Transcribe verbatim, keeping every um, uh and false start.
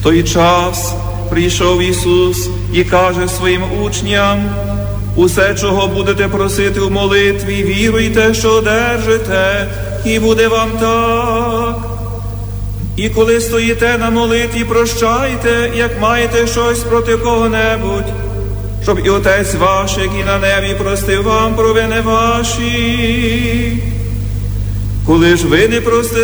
той час прийшов Ісус і каже своїм учням: усе, чого будете просити в молитві, віруйте, що одержите, і буде вам так. І коли стоїте на молитві, прощайте, як маєте щось проти кого-небудь, щоб і Отець ваш, який на небі, простив вам провини ваші. Коли ж ви не простите